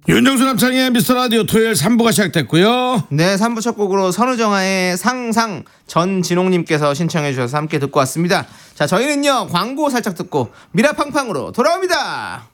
윤정수 남창의 미스터라디오 토요일 3부가 시작됐고요. 네, 3부 첫 곡으로 선우정아의 상상 전진홍님께서 신청해 주셔서 함께 듣고 왔습니다. 자, 저희는요 광고 살짝 듣고 미라팡팡으로 돌아옵니다.